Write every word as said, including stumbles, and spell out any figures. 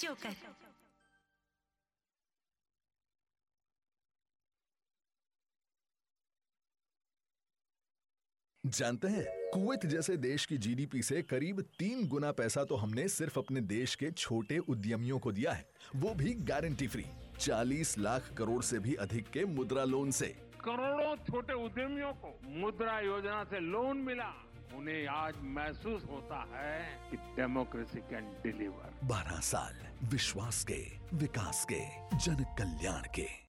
Joker. जानते हैं, Kuwait जैसे देश की जीडीपी से करीब तीन गुना पैसा तो हमने सिर्फ अपने देश के छोटे उद्यमियों को दिया है, वो भी गारंटी फ्री। चालीस लाख करोड़ से भी अधिक के मुद्रा लोन से। करोड़ों छोटे उद्यमियों को मुद्रा योजना से लोन मिला। उन्हें आज महसूस होता है कि डेमोक्रेसी कैन डिलीवर। बारह साल विश्वास के, विकास के, जन कल्याण के।